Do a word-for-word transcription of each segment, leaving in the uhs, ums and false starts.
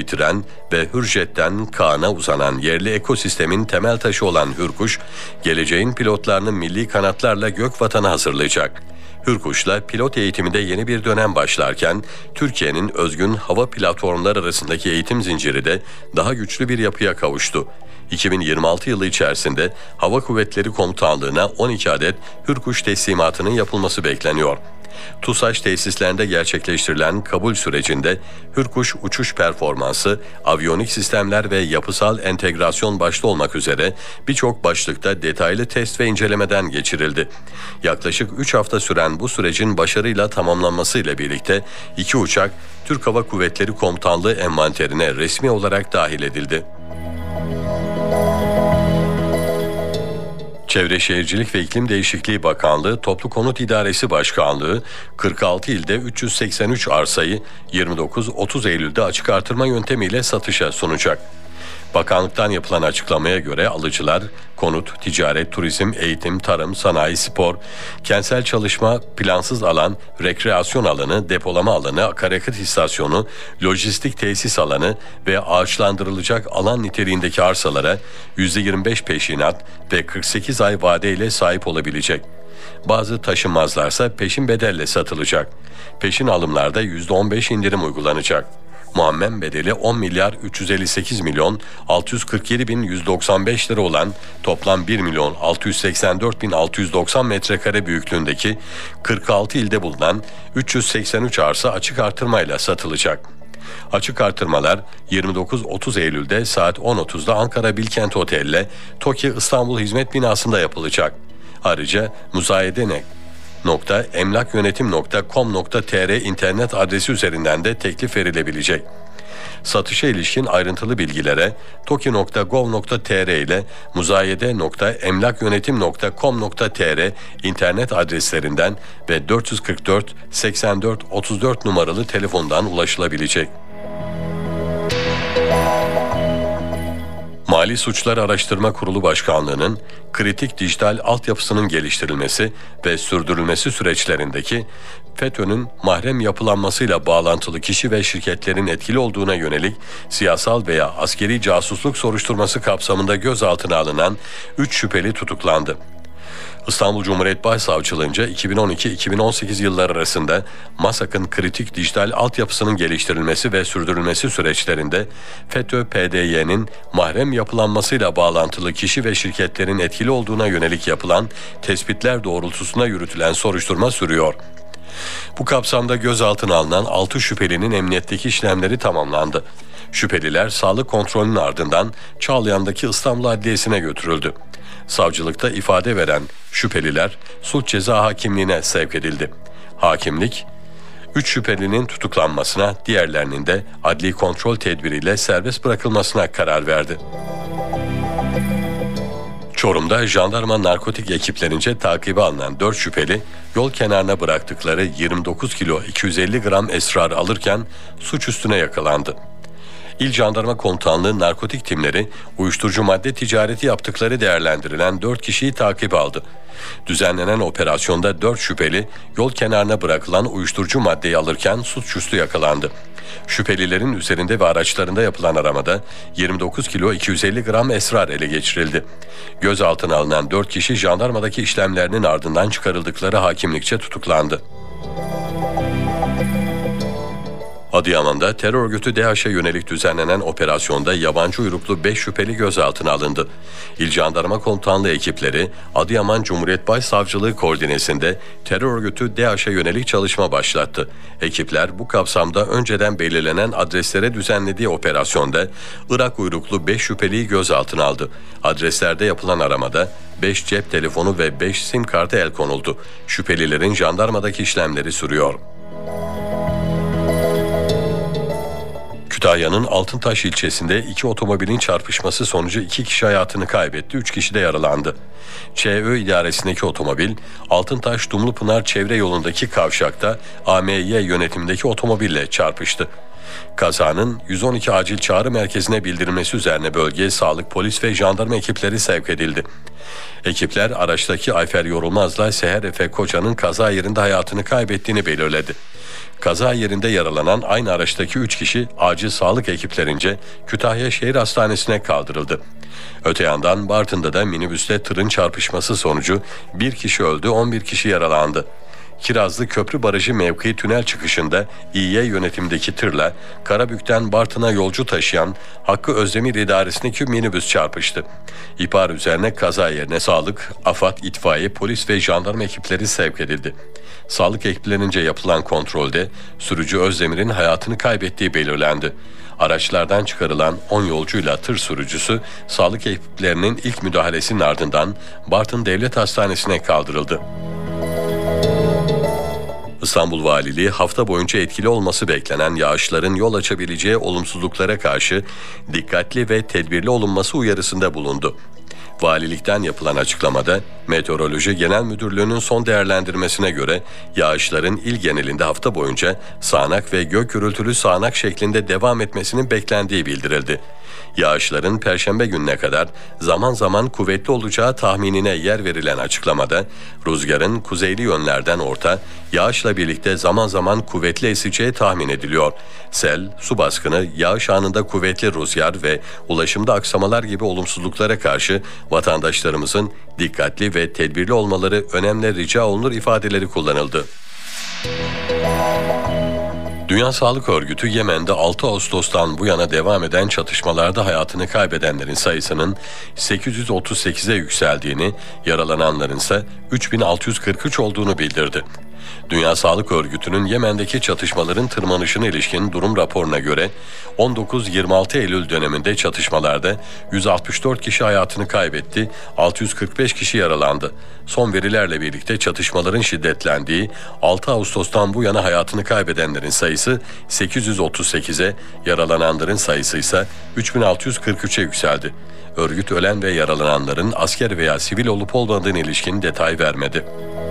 bitiren ve Hürjet'ten Kaan'a uzanan yerli ekosistemin temel taşı olan Hürkuş, geleceğin pilotlarını milli kanatlarla gök vatana hazırlayacak. Hürkuş'la pilot eğitiminde yeni bir dönem başlarken, Türkiye'nin özgün hava platformları arasındaki eğitim zinciri de daha güçlü bir yapıya kavuştu. iki bin yirmi altı yılı içerisinde Hava Kuvvetleri Komutanlığı'na on iki adet Hürkuş teslimatının yapılması bekleniyor. TUSAŞ tesislerinde gerçekleştirilen kabul sürecinde Hürkuş uçuş performansı, aviyonik sistemler ve yapısal entegrasyon başta olmak üzere birçok başlıkta detaylı test ve incelemeden geçirildi. Yaklaşık üç hafta süren bu sürecin başarıyla tamamlanmasıyla birlikte iki uçak Türk Hava Kuvvetleri Komutanlığı envanterine resmi olarak dahil edildi. Çevre Şehircilik ve İklim Değişikliği Bakanlığı Toplu Konut İdaresi Başkanlığı kırk altı ilde üç yüz seksen üç arsayı yirmi dokuz otuz Eylül'de açık artırma yöntemiyle satışa sunacak. Bakanlıktan yapılan açıklamaya göre alıcılar konut, ticaret, turizm, eğitim, tarım, sanayi, spor, kentsel çalışma, plansız alan, rekreasyon alanı, depolama alanı, akaryakıt istasyonu, lojistik tesis alanı ve ağaçlandırılacak alan niteliğindeki arsalara yüzde yirmi beş peşinat ve kırk sekiz ay vadeyle sahip olabilecek. Bazı taşınmazlarsa peşin bedelle satılacak. Peşin alımlarda yüzde on beş indirim uygulanacak. Muammen bedeli on milyar üç yüz elli sekiz milyon altı yüz kırk yedi bin yüz doksan beş lira olan toplam bir milyon altı yüz seksen dört bin altı yüz doksan metrekare büyüklüğündeki kırk altı ilde bulunan üç yüz seksen üç arsa açık artırmayla satılacak. Açık artırmalar yirmi dokuz otuz Eylül'de saat on otuzda Ankara Bilkent Otel'le TOKİ İstanbul Hizmet Binası'nda yapılacak. Ayrıca müzayede nokta emlakyönetim nokta com nokta tr internet adresi üzerinden de teklif verilebilecek. Satışa ilişkin ayrıntılı bilgilere toki nokta gov nokta tr ile müzayede nokta emlakyönetim nokta com nokta tr internet adreslerinden ve dört yüz kırk dört seksen dört otuz dört numaralı telefondan ulaşılabilecek. Mali Suçlar Araştırma Kurulu Başkanlığı'nın kritik dijital altyapısının geliştirilmesi ve sürdürülmesi süreçlerindeki FETÖ'nün mahrem yapılanmasıyla bağlantılı kişi ve şirketlerin etkili olduğuna yönelik siyasal veya askeri casusluk soruşturması kapsamında gözaltına alınan üç şüpheli tutuklandı. İstanbul Cumhuriyet Başsavcılığınca iki bin on iki iki bin on sekiz yılları arasında MASAK'ın kritik dijital altyapısının geliştirilmesi ve sürdürülmesi süreçlerinde FETÖ-P D Y'nin mahrem yapılanmasıyla bağlantılı kişi ve şirketlerin etkili olduğuna yönelik yapılan tespitler doğrultusunda yürütülen soruşturma sürüyor. Bu kapsamda gözaltına alınan altı şüphelinin emniyetteki işlemleri tamamlandı. Şüpheliler sağlık kontrolünün ardından Çağlayan'daki İstanbul Adliyesi'ne götürüldü. Savcılıkta ifade veren şüpheliler suç ceza hakimliğine sevk edildi. Hakimlik, üç şüphelinin tutuklanmasına, diğerlerinin de adli kontrol tedbiriyle serbest bırakılmasına karar verdi. Çorum'da jandarma narkotik ekiplerince takibe alınan dört şüpheli yol kenarına bıraktıkları yirmi dokuz kilo iki yüz elli gram esrar alırken suçüstüne yakalandı. İl Jandarma Komutanlığı narkotik timleri uyuşturucu madde ticareti yaptıkları değerlendirilen dört kişiyi takip aldı. Düzenlenen operasyonda dört şüpheli yol kenarına bırakılan uyuşturucu maddeyi alırken suçüstü yakalandı. Şüphelilerin üzerinde ve araçlarında yapılan aramada yirmi dokuz kilo iki yüz elli gram esrar ele geçirildi. Gözaltına alınan dört kişi jandarmadaki işlemlerinin ardından çıkarıldıkları hakimlikçe tutuklandı. Adıyaman'da terör örgütü DAEŞ'e yönelik düzenlenen operasyonda yabancı uyruklu beş şüpheli gözaltına alındı. İl Jandarma Komutanlığı ekipleri Adıyaman Cumhuriyet Başsavcılığı koordinesinde terör örgütü DAEŞ'e yönelik çalışma başlattı. Ekipler bu kapsamda önceden belirlenen adreslere düzenlediği operasyonda Irak uyruklu beş şüpheliyi gözaltına aldı. Adreslerde yapılan aramada beş cep telefonu ve beş sim kartı el konuldu. Şüphelilerin jandarmadaki işlemleri sürüyor. Kütahya'nın Altıntaş ilçesinde iki otomobilin çarpışması sonucu iki kişi hayatını kaybetti, üç kişi de yaralandı. ÇÖ idaresindeki otomobil, Altıntaş-Dumlupınar çevre yolundaki kavşakta A M Y yönetimindeki otomobille çarpıştı. Kazanın yüz on iki acil çağrı merkezine bildirilmesi üzerine bölgeye sağlık, polis ve jandarma ekipleri sevk edildi. Ekipler araçtaki Ayfer Yorulmaz'la Seher Efe Koçan'ın kaza yerinde hayatını kaybettiğini belirledi. Kaza yerinde yaralanan aynı araçtaki üç kişi acil sağlık ekiplerince Kütahya Şehir Hastanesi'ne kaldırıldı. Öte yandan Bartın'da da minibüste tırın çarpışması sonucu bir kişi öldü, on bir kişi yaralandı. Kirazlı Köprü Barajı mevki tünel çıkışında İİE yönetimdeki tırla Karabük'ten Bartın'a yolcu taşıyan Hakkı Özdemir İdaresi'ndeki minibüs çarpıştı. İhbar üzerine kaza yerine sağlık, AFAD, itfaiye, polis ve jandarma ekipleri sevk edildi. Sağlık ekiplerince yapılan kontrolde sürücü Özdemir'in hayatını kaybettiği belirlendi. Araçlardan çıkarılan on yolcuyla tır sürücüsü sağlık ekiplerinin ilk müdahalesinin ardından Bartın Devlet Hastanesi'ne kaldırıldı. İstanbul Valiliği hafta boyunca etkili olması beklenen yağışların yol açabileceği olumsuzluklara karşı dikkatli ve tedbirli olunması uyarısında bulundu. Valilikten yapılan açıklamada Meteoroloji Genel Müdürlüğü'nün son değerlendirmesine göre yağışların il genelinde hafta boyunca sağanak ve gök gürültülü sağanak şeklinde devam etmesinin beklendiği bildirildi. Yağışların Perşembe gününe kadar zaman zaman kuvvetli olacağı tahminine yer verilen açıklamada rüzgarın kuzeyli yönlerden orta, yağışla birlikte zaman zaman kuvvetli eseceği tahmin ediliyor. Sel, su baskını, yağış anında kuvvetli rüzgar ve ulaşımda aksamalar gibi olumsuzluklara karşı vatandaşlarımızın dikkatli ve tedbirli olmaları önemli rica olunur ifadeleri kullanıldı. Dünya Sağlık Örgütü Yemen'de altı Ağustos'tan bu yana devam eden çatışmalarda hayatını kaybedenlerin sayısının sekiz yüz otuz sekize yükseldiğini, yaralananların ise üç bin altı yüz kırk üç olduğunu bildirdi. Dünya Sağlık Örgütü'nün Yemen'deki çatışmaların tırmanışına ilişkin durum raporuna göre on dokuz yirmi altı Eylül döneminde çatışmalarda yüz altmış dört kişi hayatını kaybetti, altı yüz kırk beş kişi yaralandı. Son verilerle birlikte çatışmaların şiddetlendiği altı Ağustos'tan bu yana hayatını kaybedenlerin sayısı sekiz yüz otuz sekize, yaralananların sayısı ise üç bin altı yüz kırk üçe yükseldi. Örgüt ölen ve yaralananların asker veya sivil olup olmadığına ilişkin detay vermedi.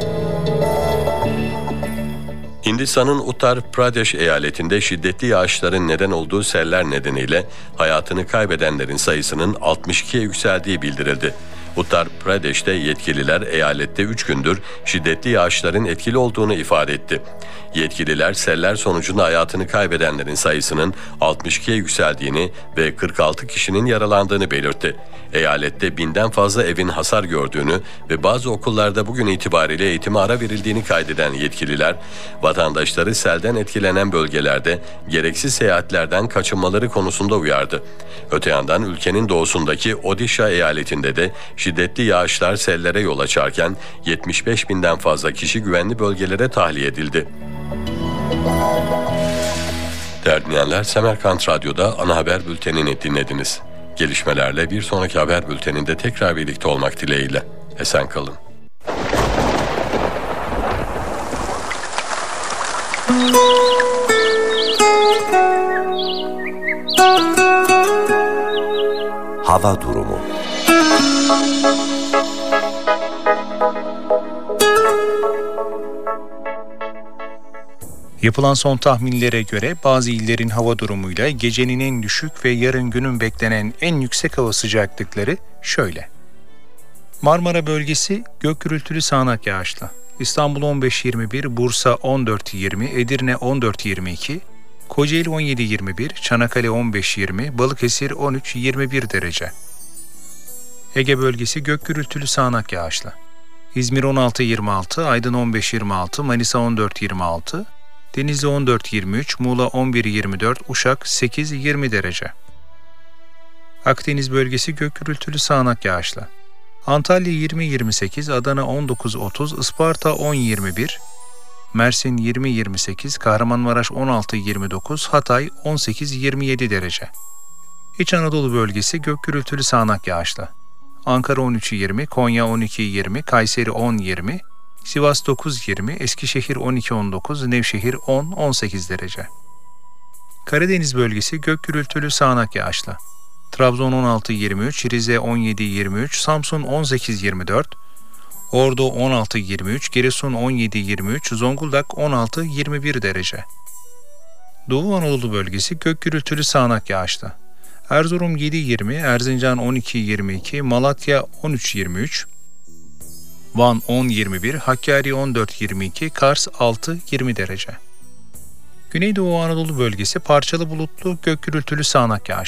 Hindistan'ın Uttar Pradesh eyaletinde şiddetli yağışların neden olduğu seller nedeniyle hayatını kaybedenlerin sayısının altmış ikiye yükseldiği bildirildi. Uttar Pradesh'te yetkililer eyalette üç gündür şiddetli yağışların etkili olduğunu ifade etti. Yetkililer seller sonucunda hayatını kaybedenlerin sayısının altmış ikiye yükseldiğini ve kırk altı kişinin yaralandığını belirtti. Eyalette binden fazla evin hasar gördüğünü ve bazı okullarda bugün itibariyle eğitime ara verildiğini kaydeden yetkililer, vatandaşları selden etkilenen bölgelerde gereksiz seyahatlerden kaçınmaları konusunda uyardı. Öte yandan ülkenin doğusundaki Odisha eyaletinde de şiddetli yağışlar sellere yol açarken yetmiş beş binden fazla kişi güvenli bölgelere tahliye edildi. Değerli dinleyenler, Semerkant Radyo'da ana haber bültenini dinlediniz. Gelişmelerle bir sonraki haber bülteninde tekrar birlikte olmak dileğiyle. Esen kalın. Hava durumu. Yapılan son tahminlere göre bazı illerin hava durumuyla gecenin en düşük ve yarın günün beklenen en yüksek hava sıcaklıkları şöyle. Marmara bölgesi gök gürültülü sağanak yağışlı. İstanbul on beş yirmi bir, Bursa on dört yirmi, Edirne on dört yirmi iki, Kocaeli on yedi yirmi bir, Çanakkale on beş yirmi, Balıkesir on üç yirmi bir derece. Ege bölgesi gök gürültülü sağanak yağışlı. İzmir on altı yirmi altı, Aydın on beş yirmi altı, Manisa on dört yirmi altı, Denizli on dört yirmi üç, Muğla on bir yirmi dört, Uşak sekiz yirmi derece. Akdeniz bölgesi gök gürültülü sağanak yağışlı. Antalya yirmi yirmi sekiz, Adana on dokuz otuz, Isparta on yirmi bir, Mersin yirmi yirmi sekiz, Kahramanmaraş on altı yirmi dokuz, Hatay on sekiz yirmi yedi derece. İç Anadolu bölgesi gök gürültülü sağanak yağışlı. Ankara on üç yirmi, Konya on iki yirmi, Kayseri on yirmi, Sivas dokuz yirmi, Eskişehir on iki on dokuz, Nevşehir on on sekiz derece. Karadeniz bölgesi gök gürültülü sağanak yağışlı. Trabzon on altı yirmi üç, Rize on yedi yirmi üç, Samsun on sekiz yirmi dört, Ordu on altı yirmi üç, Giresun on yedi yirmi üç, Zonguldak on altı yirmi bir derece. Doğu Anadolu bölgesi gök gürültülü sağanak yağışlı. Erzurum yedi yirmi, Erzincan on iki yirmi iki, Malatya on üç yirmi üç, Van on yirmi bir, Hakkari on dört yirmi iki, Kars altı yirmi derece. Güneydoğu Anadolu bölgesi parçalı bulutlu gök gürültülü sağanak yağışlı.